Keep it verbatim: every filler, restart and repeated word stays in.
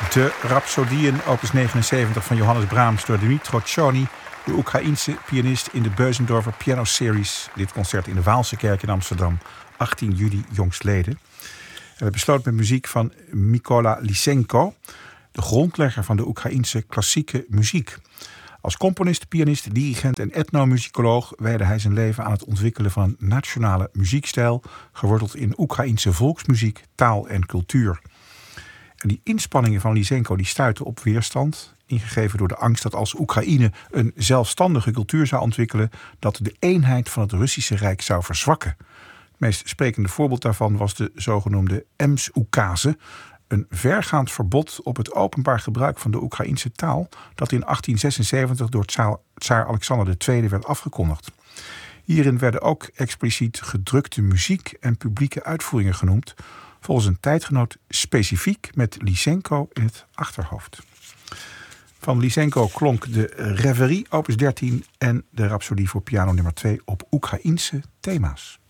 De Rhapsodieën, opus negenenzeventig van Johannes Brahms door Dmytro Tchony, de Oekraïense pianist in de Beuzendorfer Piano Series. Dit concert in de Waalse Kerk in Amsterdam, achttien juli jongstleden. En we besloten met muziek van Mykola Lysenko, de grondlegger van de Oekraïense klassieke muziek. Als componist, pianist, dirigent en etnomuzikoloog wijdde hij zijn leven aan het ontwikkelen van een nationale muziekstijl, geworteld in Oekraïense volksmuziek, taal en cultuur. En die inspanningen van Lysenko die stuiten op weerstand, ingegeven door de angst dat als Oekraïne een zelfstandige cultuur zou ontwikkelen, dat de eenheid van het Russische Rijk zou verzwakken. Het meest sprekende voorbeeld daarvan was de zogenoemde Ems-oekase, een vergaand verbod op het openbaar gebruik van de Oekraïense taal, dat in achttien zesenzeventig door tsaar Alexander de Tweede werd afgekondigd. Hierin werden ook expliciet gedrukte muziek en publieke uitvoeringen genoemd, volgens een tijdgenoot specifiek met Lysenko in het achterhoofd. Van Lysenko klonk de Reverie opus dertien en de Rhapsodie voor piano nummer twee op Oekraïense thema's.